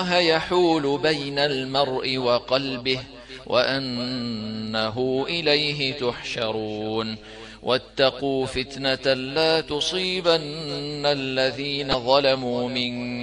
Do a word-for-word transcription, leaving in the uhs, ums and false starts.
يحول بين المرء وقلبه وأنه إليه تحشرون واتقوا فتنة لا تصيبن الذين ظلموا منكم